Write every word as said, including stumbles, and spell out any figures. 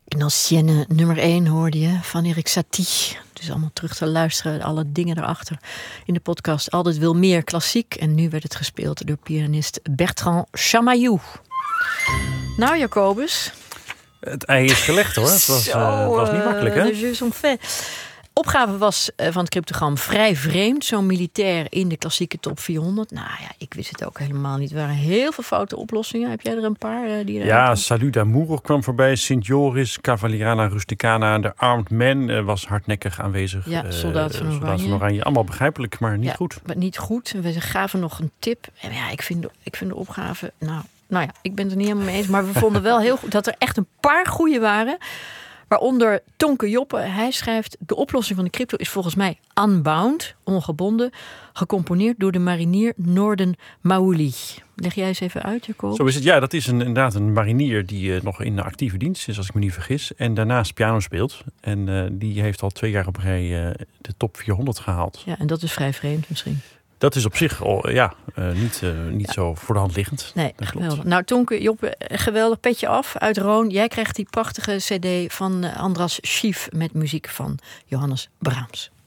Een ancienne nummer één hoorde je van Erik Satie. Dus allemaal terug te luisteren, alle dingen erachter in de podcast. Altijd wil meer klassiek. En nu werd het gespeeld door pianist Bertrand Chamayou. Nou, Jacobus. Het ei is gelegd hoor. Het was, Zo, uh, was niet makkelijk hè? De jeux sont faits. Opgave was uh, van het cryptogram vrij vreemd. Zo'n militair in de klassieke top vierhonderd. Nou ja, ik wist het ook helemaal niet. Er waren heel veel foute oplossingen. Heb jij er een paar? Uh, die ja, Salut d'Amour kwam voorbij. Sint Joris, Cavaliana Rusticana. De Armed Man uh, was hardnekkig aanwezig. Ja, Soldaat van uh, Oranje. Soldaat van Oranje. Allemaal begrijpelijk, maar niet ja, goed. Maar niet goed. We gaven nog een tip. En ja, ik vind, ik vind de opgave... Nou, nou ja, ik ben het er niet helemaal mee eens. Maar we vonden wel heel goed dat er echt een paar goede waren. Waaronder Tonke Joppe. Hij schrijft: de oplossing van de crypto is volgens mij unbound, ongebonden, gecomponeerd door de marinier Norden Maouli. Leg jij eens even uit, Jacob? Zo is het. Ja, dat is een, inderdaad een marinier die uh, nog in de actieve dienst is, als ik me niet vergis. En daarnaast piano speelt. En uh, die heeft al twee jaar op rij uh, de top vierhonderd gehaald. Ja, en dat is vrij vreemd misschien. Dat is op zich oh, ja, uh, niet, uh, niet ja. zo voor de hand liggend. Nee, dat geweldig. Klopt. Nou, Tonke Joppe, geweldig. Petje af uit Roon. Jij krijgt die prachtige cd van Andras Schief met muziek van Johannes Brahms.